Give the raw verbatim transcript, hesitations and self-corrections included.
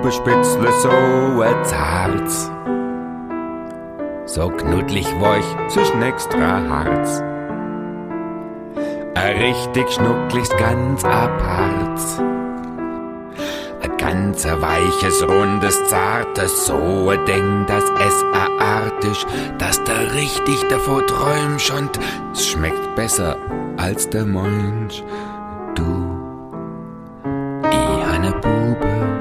Spitzle so a Zarz. So knuddlich weich, zwischen extra Harz. A richtig schnucklichst ganz apart's. A ganz a weiches, rundes, zartes, so a Ding, das es a artig, dass da richtig davor träumst und es schmeckt besser als der Monch. Du